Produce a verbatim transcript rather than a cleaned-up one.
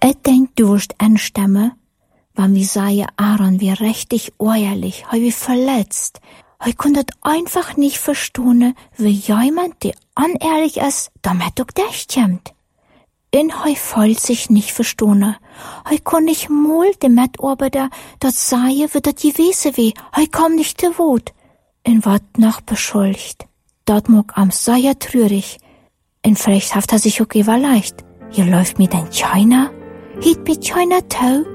Ich denk, du wirst anstimmen, wenn wir sagen, Aaron wie richtig ehrlich, hei wie verletzt. Hei kann das einfach nicht verstehen, wie jemand, der unehrlich ist, damit auch dich kommt. In hei fühlt sich nicht verstehen. Hei kann nicht mal dem Mitarbeiter das sagen, wie das gewesen wär. Hei komm nicht zu Wort. In wat noch beschuldigt. Dat mag am sehr trürig. Und vielleicht haft er sich auch überleicht. Ihr läuft mit den China? Hiet mit China tau?